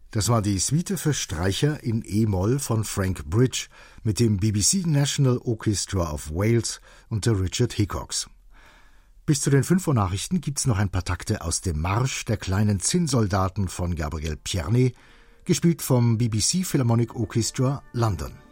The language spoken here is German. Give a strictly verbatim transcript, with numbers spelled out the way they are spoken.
Das war die Suite für Streicher in E-Moll von Frank Bridge mit dem B B C National Orchestra of Wales unter Richard Hickox. Bis zu den fünf Uhr Nachrichten gibt's noch ein paar Takte aus dem Marsch der kleinen Zinnsoldaten von Gabriel Pierné, gespielt vom B B C Philharmonic Orchestra London.